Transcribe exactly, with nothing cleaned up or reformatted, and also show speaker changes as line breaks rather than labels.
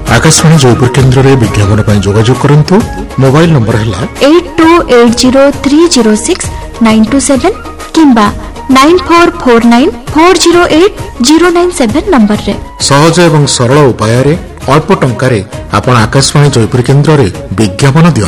आकाशवाणी जयपुर केन्द्र में विज्ञापन पर जोगाजोग करंतु। मोबाइल नंबर है
eight to eight zero three zero six nine two seven किंबा nine four four nine four zero eight zero nine seven number रे।
सहज एवं सरल उपाय अल्प टंकार आपण आकाशवाणी जयपुर केन्द्र में विज्ञापन दियंतु।